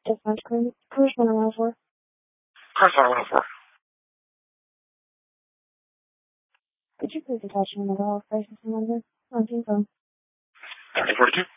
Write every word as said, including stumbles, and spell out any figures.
Dispatch Crew. Cruise one oh four. Cruise one oh four. Could you please attach your mental health crisis number on team phone? thirty forty-two.